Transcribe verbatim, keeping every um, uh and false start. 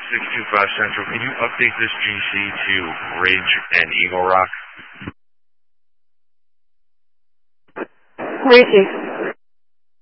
six two five Central, can you update this G C to Ridge and Eagle Rock? Where is he?